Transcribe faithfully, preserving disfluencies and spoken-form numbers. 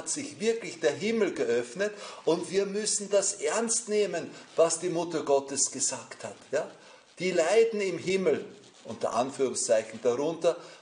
hat sich wirklich der Himmel geöffnet und wir müssen das ernst nehmen, was die Mutter Gottes gesagt hat. Ja? Die leiden im Himmel, unter Anführungszeichen darunter,